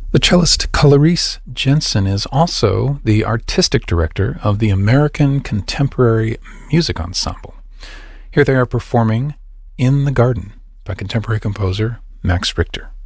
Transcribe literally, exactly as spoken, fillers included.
The cellist Clarice Jensen is also the artistic director of the American Contemporary Music Ensemble. Here they are performing In the Garden by contemporary composer Max Richter.